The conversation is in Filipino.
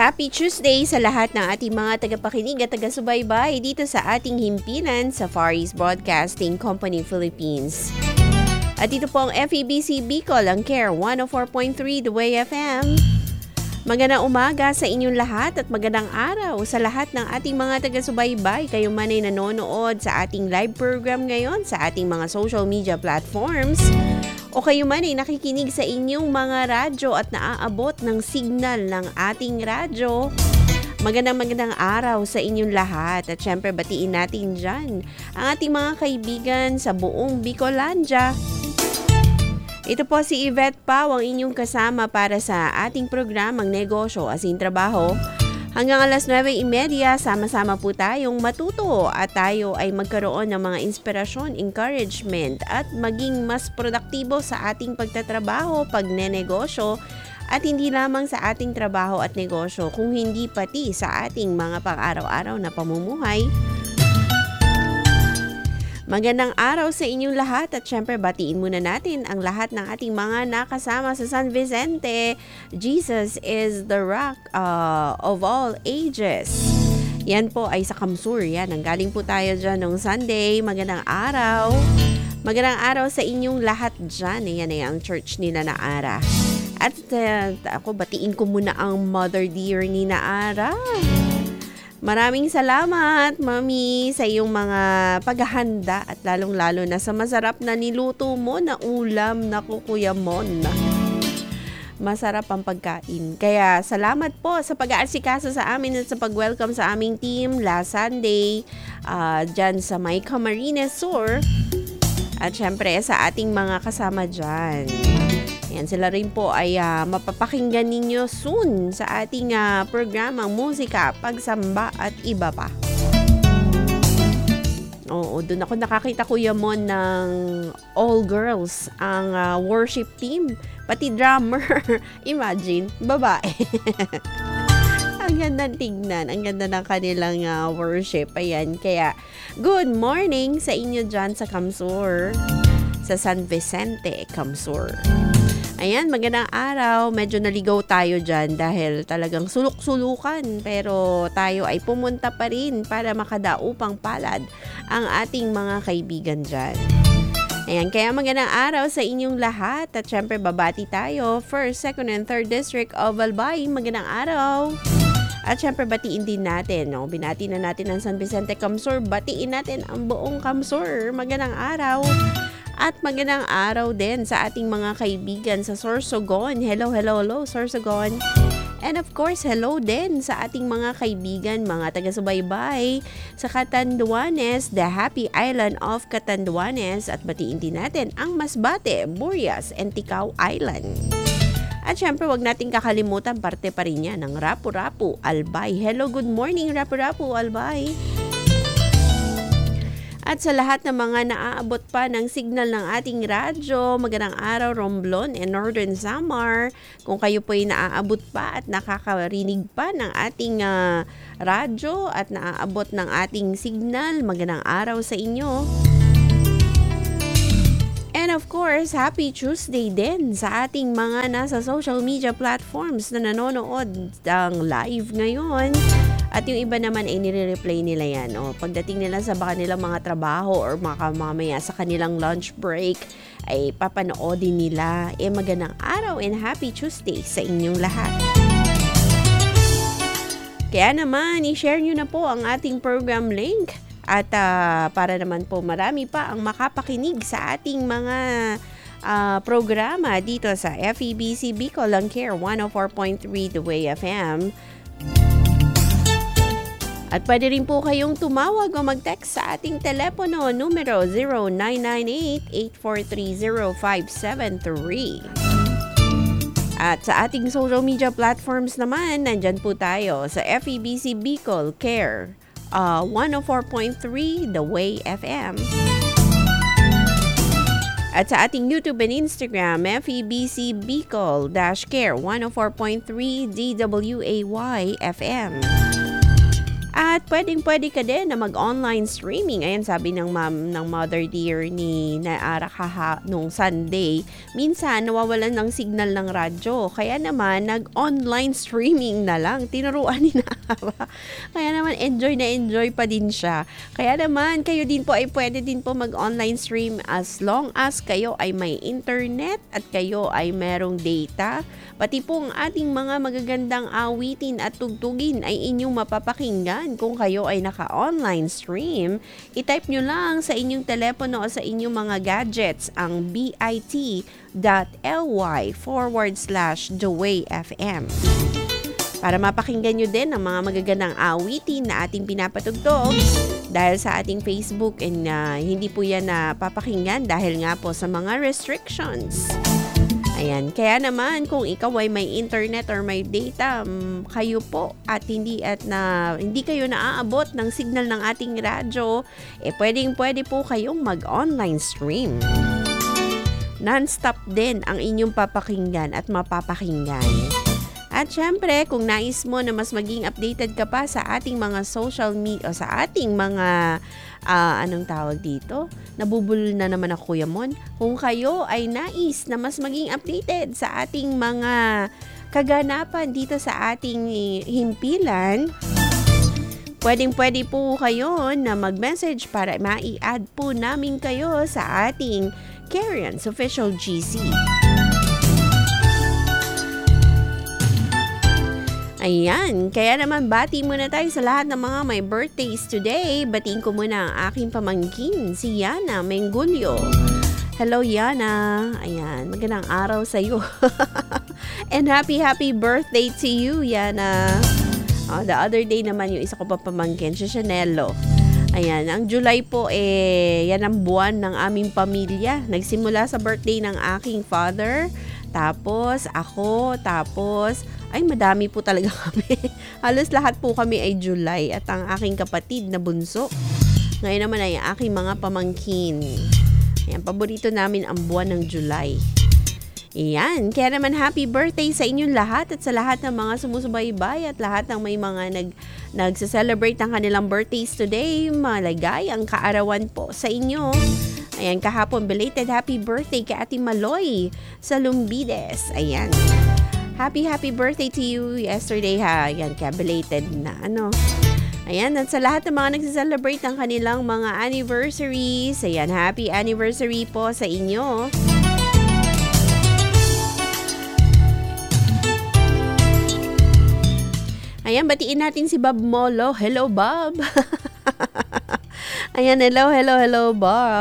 Happy Tuesday sa lahat ng ating mga tagapakinig at taga-subaybay dito sa ating himpilan sa Far East Broadcasting Company Philippines. At ito po ang FEBC Bicol, ang Care 104.3 The Way FM. Magandang umaga sa inyong lahat at magandang araw sa lahat ng ating mga taga-subaybay. Kayo man ay nanonood sa ating live program ngayon sa ating mga social media platforms. O kayo man ay nakikinig sa inyong mga radyo at naaabot ng signal ng ating radyo. Magandang araw sa inyong lahat. At syempre batiin natin dyan ang ating mga kaibigan sa buong Bicolandia. Ito po si Yvette Pau, ang inyong kasama para sa ating programang Negosyo as in Trabaho. Hanggang alas 9:30, sama-sama po tayong matuto at tayo ay magkaroon ng mga inspirasyon, encouragement at maging mas produktibo sa ating pagtatrabaho, pagnenegosyo at hindi lamang sa ating trabaho at negosyo, kung hindi pati sa ating mga pang-araw-araw na pamumuhay. Magandang araw sa inyong lahat at syempre batiin muna natin ang lahat ng ating mga nakasama sa San Vicente. Jesus is the rock of all ages. Yan po ay sa Kamsur. Yan, nanggaling po tayo dyan nung Sunday. Magandang araw. Magandang araw sa inyong lahat dyan. Yan ay ang church nila na Ara. At ako batiin ko muna ang Mother Dear ni Naara. Maraming salamat, Mami, sa iyong mga paghahanda at lalong-lalo na sa masarap na niluto mo na ulam na Kuya Mon. Masarap ang pagkain. Kaya salamat po sa pag-aasikaso sa amin at sa pag-welcome sa aming team last Sunday dyan sa may Camarines Sur. At syempre sa ating mga kasama dyan. Yan, sila rin po ay mapapakinggan ninyo soon sa ating programang musika, pagsamba at iba pa. Oo, doon ako nakakita Kuya Mon ng all girls, ang worship team, pati drummer. Imagine, babae. Ang ganda tignan, ang ganda ng kanilang worship. Ayan, kaya good morning sa inyo dyan sa Kamsur, sa San Vicente, Kamsur. Ayan, magandang araw. Medyo naligaw tayo dyan dahil talagang suluk-sulukan. Pero tayo ay pumunta pa rin para makadaupang palad ang ating mga kaibigan dyan. Ayan, kaya magandang araw sa inyong lahat. At syempre, babati tayo. 1st, 2nd, and 3rd District of Albay. Magandang araw. At syempre, batiin din natin. No? Binati na natin ang San Vicente Kamsur. Batiin natin ang buong Kamsur. Magandang araw. At magandang araw din sa ating mga kaibigan sa Sorsogon. Hello, Sorsogon. And of course, hello din sa ating mga kaibigan, mga taga-subaybay sa Catanduanes, the happy island of Catanduanes. At batiin din natin ang Masbate, Burias, and Ticao Island. At syempre, wag nating kakalimutan, parte pa rin yan ng Rapu-Rapu, Albay. Hello, good morning, Rapu-Rapu, Albay. At sa lahat ng mga naaabot pa ng signal ng ating radyo, magandang araw Romblon and Northern Samar. Kung kayo po ay naaabot pa at nakakarinig pa ng ating radyo at naaabot ng ating signal, magandang araw sa inyo. And of course, happy Tuesday din sa ating mga nasa social media platforms na nanonood ng live ngayon. At yung iba naman ay nire-replay nila yan. O, pagdating nila sa kanilang mga trabaho or mamaya sa kanilang lunch break, ay papanoodin nila. Magandang araw and happy Tuesday sa inyong lahat. Kaya naman, i-share nyo na po ang ating program link. At para naman po marami pa ang makapakinig sa ating mga programa dito sa FEBC Bicol, ang Care 104.3 The Way FM. At pwede rin po kayong tumawag o mag-text sa ating telepono numero 0998-843-0573. At sa ating social media platforms naman, nandyan po tayo sa FEBC Bicol Care 104.3 The Way FM. At sa ating YouTube and Instagram, FEBC Bicol-Care 104.3 DWAY FM. At pwedeng-pwede ka din na mag-online streaming. Ayan, sabi ng mother dear ni Naara nung Sunday, minsan nawawalan ng signal ng radyo. Kaya naman, nag-online streaming na lang. Tinuruan ni Naara. Kaya naman, enjoy na enjoy pa din siya. Kaya naman, kayo din po ay pwede din po mag-online stream as long as kayo ay may internet at kayo ay merong data. Pati po ang ating mga magagandang awitin at tugtugin ay inyong mapapakinggan kung kayo ay naka-online stream. I-type nyo lang sa inyong telepono o sa inyong mga gadgets ang bit.ly/thewayfm para mapakinggan nyo din ang mga magagandang awitin na ating pinapatugtog dahil sa ating Facebook and hindi po yan napapakinggan dahil nga po sa mga restrictions. Ayan, kaya naman kung ikaw ay may internet or may data, kayo po at hindi kayo naaabot ng signal ng ating radyo, pwede po kayong mag-online stream. Non-stop din ang inyong papakinggan at mapapakinggan. At syempre, kung nais mo na mas maging updated ka pa sa ating mga social media o sa ating mga anong tawag dito? Nabubulol na naman ako, Kuya Mon. Kung kayo ay nais na mas maging updated sa ating mga kaganapan dito sa ating himpilan, pwede po kayo na mag-message para mai-add po namin kayo sa ating Karian's Official GC. Ayan, kaya naman bati muna tayo sa lahat ng mga may birthdays today. Batiin ko muna ang aking pamangkin, si Yana Mengulio. Hello Yana, ayan, magandang araw sa iyo. And happy birthday to you, Yana. The other day naman yung isa ko pa pamangkin, si Chanelo. Ayan, ang July po yan ang buwan ng aming pamilya. Nagsimula sa birthday ng aking father, tapos ako, ay madami po talaga kami. Halos lahat po kami ay July at ang aking kapatid na bunso. Ngayon naman ay aking mga pamangkin. Ayan, paborito namin ang buwan ng July. Ayan, kaya naman happy birthday sa inyong lahat at sa lahat ng mga sumusubaybay at lahat ng may mga nagse-celebrate ng kanilang birthdays today. Maligayang kaarawan po sa inyo. Ayan, kahapon belated happy birthday kay Ate Maloy sa Lumbides. Ayan. Happy birthday to you yesterday ha. Ayan, kaya belated na Ayan, at sa lahat ng mga nagse-celebrate ng kanilang mga anniversaries. Ayan, happy anniversary po sa inyo. Ayan, batiin natin si Bob Molo. Hello, Bob. Ayan, hello, Bob.